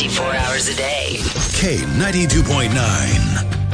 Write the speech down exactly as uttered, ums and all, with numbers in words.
twenty-four hours a day. K ninety-two point nine.